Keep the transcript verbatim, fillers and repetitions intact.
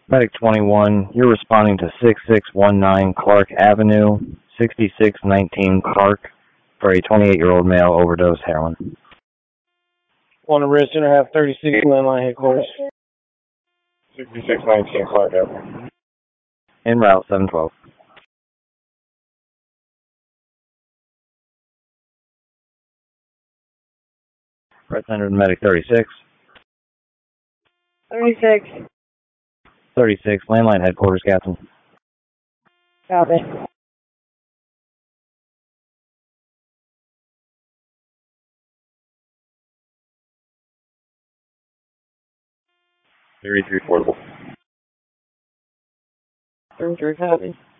Medic twenty-one, you're responding to six six one nine Clark Avenue, sixty-six nineteen Clark, for a twenty-eight-year-old male overdose heroin. On the resident, I have thirty-six landline headquarters. sixty-six nineteen Clark Avenue. En route seven twelve. Press enter to Medic thirty-six. thirty-six. thirty-six, landline headquarters, Captain. Copy. thirty-three portable. thirty-three, copy.